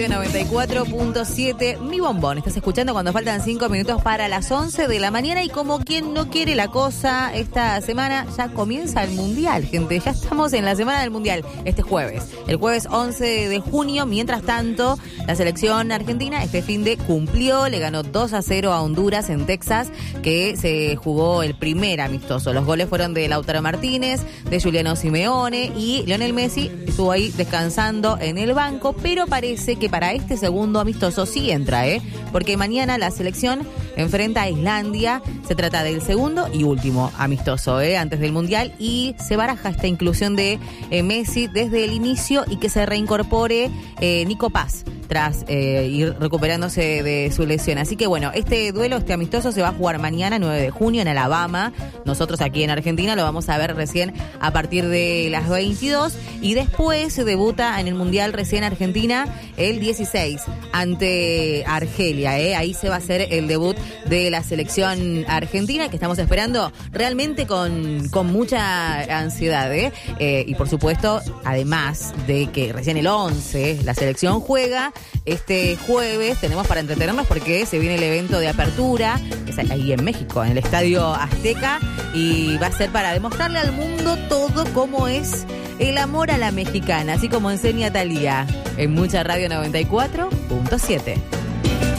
94.7, Mi Bombón. Estás escuchando cuando faltan 5 minutos para las 11 de la mañana y como quien no quiere la cosa, esta semana ya comienza el Mundial, gente. Ya estamos en la semana del Mundial, este jueves. El jueves 11 de junio, mientras tanto, la selección argentina este fin de cumplió, le ganó 2-0 a Honduras en Texas, que se jugó el primer amistoso. Los goles fueron de Lautaro Martínez, de Juliano Simeone y Lionel Messi estuvo ahí descansando en el banco, pero parece que para este segundo amistoso sí entra, porque mañana la selección enfrenta a Islandia. Se trata del segundo y último amistoso, antes del Mundial, y se baraja esta inclusión de Messi desde el inicio y que se reincorpore Nico Paz tras ir recuperándose de su lesión. Así que bueno, este duelo, este amistoso se va a jugar mañana, 9 de junio, en Alabama. Nosotros aquí en Argentina lo vamos a ver recién a partir de las 22 y después se debuta en el Mundial recién Argentina el 16 ante Argelia. Ahí se va a hacer el debut de la selección argentina, que estamos esperando realmente con mucha ansiedad. Y por supuesto, además de que recién el 11 la selección juega, este jueves tenemos para entretenernos porque se viene el evento de apertura, es ahí en México, en el Estadio Azteca, y va a ser para demostrarle al mundo todo cómo es el amor a la mexicana, así como enseña Thalía en Mucha Radio 94.7.